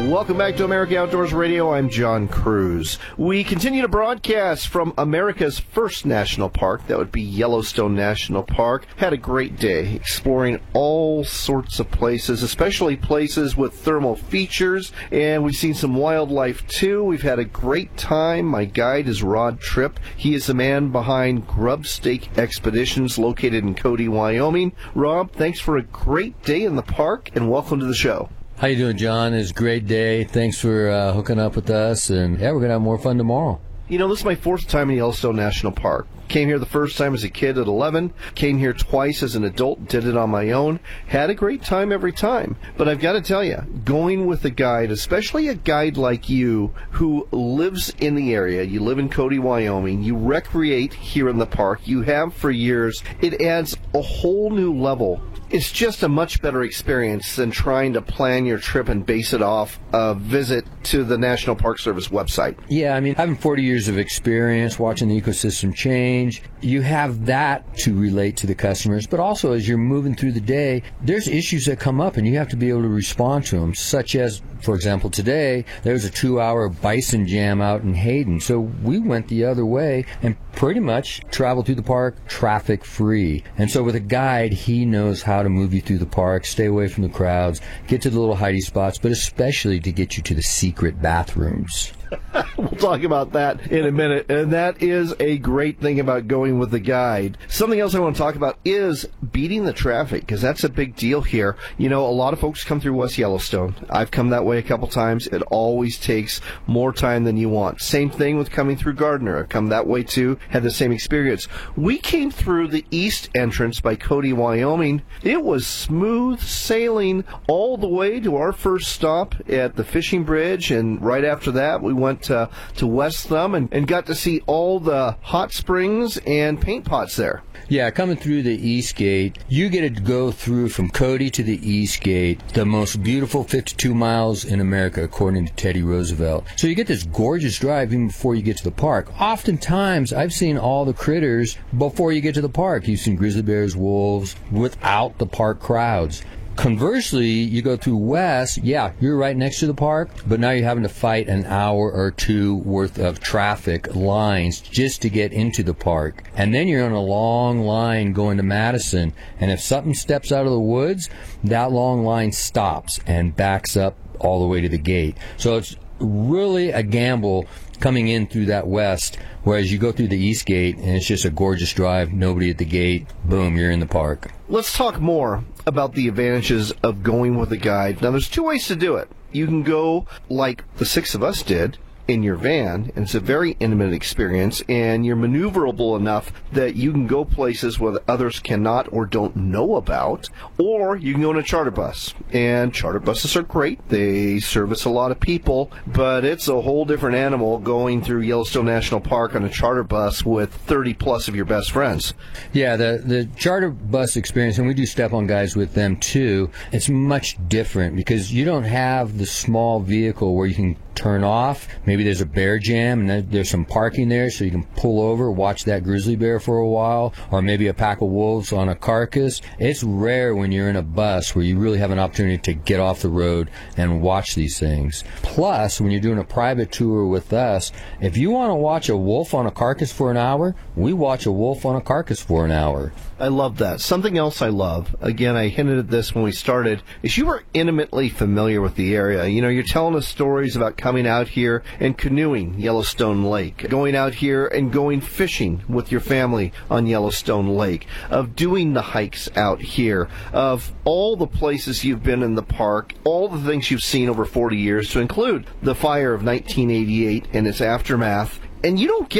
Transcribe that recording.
Welcome back to America Outdoors Radio. I'm John Cruz. We continue to broadcast from America's first national park. That would be Yellowstone National Park. Had a great day exploring all sorts of places, especially places with thermal features. And we've seen some wildlife, too. We've had a great time. My guide is Rod Tripp. He is the man behind Grubstake Expeditions, located in Cody, Wyoming. Rob, thanks for a great day in the park, and welcome to the show. How you doing, John? It's a great day. Thanks for hooking up with us, and yeah, we're going to have more fun tomorrow. You know, this is my fourth time in Yellowstone National Park. Came here the first time as a kid at 11, came here twice as an adult, did it on my own, had a great time every time. But I've got to tell you, going with a guide, especially a guide like you who lives in the area, you live in Cody, Wyoming, you recreate here in the park, you have for years, it adds a whole new level. It's just a much better experience than trying to plan your trip and base it off a visit to the National Park Service website. Yeah, I mean, having 40 years of experience watching the ecosystem change, you have that to relate to the customers, but also as you're moving through the day, there's issues that come up and you have to be able to respond to them, such as, for example, today, there was a 2-hour bison jam out in Hayden, so we went the other way and pretty much traveled through the park traffic-free. And so with a guide, he knows how to move you through the park, stay away from the crowds, get to the little hidey spots, but especially to get you to the secret bathrooms. We'll talk about that in a minute, and that is a great thing about going with the guide. Something else I want to talk about is beating the traffic, because that's a big deal here. You know, a lot of folks come through West Yellowstone. I've come that way a couple times. It always takes more time than you want. Same thing with coming through Gardner. I've come that way too, had the same experience. We came through the east entrance by Cody, Wyoming. It was smooth sailing all the way to our first stop at the fishing bridge, and right after that we went to West Thumb and got to see all the hot springs and paint pots there. Yeah, coming through the East Gate, you get to go through from Cody to the East Gate, the most beautiful 52 miles in America, according to Teddy Roosevelt. So you get this gorgeous drive even before you get to the park. Oftentimes, I've seen all the critters before you get to the park. You've seen grizzly bears, wolves, without the park crowds. Conversely, you go through West, yeah, you're right next to the park, but now you're having to fight an hour or two worth of traffic lines just to get into the park. And then you're on a long line going to Madison, and if something steps out of the woods, that long line stops and backs up all the way to the gate. So it's really a gamble coming in through that West, whereas you go through the East Gate and it's just a gorgeous drive, nobody at the gate, boom, you're in the park. Let's talk more about the advantages of going with a guide. Now, there's two ways to do it. You can go like the six of us did in your van, and it's a very intimate experience, and you're maneuverable enough that you can go places where others cannot or don't know about, or you can go in a charter bus. And charter buses are great. They service a lot of people, but it's a whole different animal going through Yellowstone National Park on a charter bus with 30 plus of your best friends. Yeah, the charter bus experience, and we do step-on guides with them too, it's much different because you don't have the small vehicle where you can turn off. Maybe there's a bear jam and there's some parking there so you can pull over, watch that grizzly bear for a while, or maybe a pack of wolves on a carcass. It's rare when you're in a bus where you really have an opportunity to get off the road and watch these things. Plus, when you're doing a private tour with us, if you want to watch a wolf on a carcass for an hour, we watch a wolf on a carcass for an hour. I love that. Something else I love, again, I hinted at this when we started, is you are intimately familiar with the area. You know, you're telling us stories about coming out here and canoeing Yellowstone Lake, going out here and going fishing with your family on Yellowstone Lake, of doing the hikes out here, of all the places you've been in the park, all the things you've seen over 40 years, to include the fire of 1988 and its aftermath. And you don't get